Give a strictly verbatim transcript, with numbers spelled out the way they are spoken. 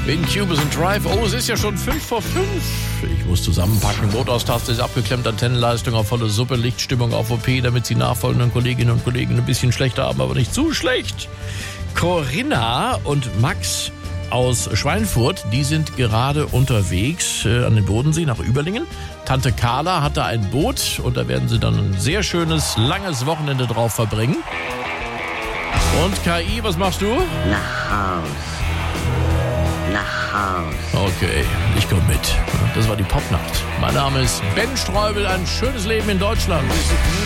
In Cubus and Drive. Oh, es ist ja schon fünf vor fünf. Ich muss zusammenpacken. Notaus-Taste ist abgeklemmt, Antennenleistung auf volle Suppe, Lichtstimmung auf O P, damit die nachfolgenden Kolleginnen und Kollegen ein bisschen schlechter haben, aber nicht zu schlecht. Corinna und Max aus Schweinfurt, die sind gerade unterwegs äh, an den Bodensee nach Überlingen. Tante Carla hatte ein Boot und da werden sie dann ein sehr schönes, langes Wochenende drauf verbringen. Und K I, was machst du? Nach Haus. Nach Haus. Okay, ich komme mit. Das war die Popnacht. Mein Name ist Ben Streubel. Ein schönes Leben in Deutschland.